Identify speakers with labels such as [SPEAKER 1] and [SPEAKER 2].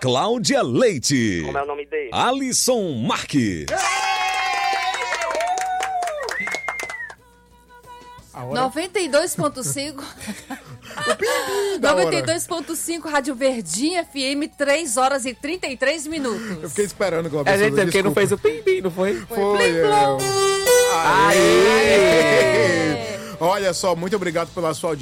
[SPEAKER 1] Cláudia Leite.
[SPEAKER 2] Como é o nome dele?
[SPEAKER 1] Alisson Marques.
[SPEAKER 3] 92.5 92.5 Rádio Verdinha FM, 3 horas e 33 minutos.
[SPEAKER 4] Eu fiquei esperando que
[SPEAKER 5] A gente porque não fez o pim-pim, não foi?
[SPEAKER 4] Foi.
[SPEAKER 3] Aê!
[SPEAKER 4] Olha só, muito obrigado pela sua audiência.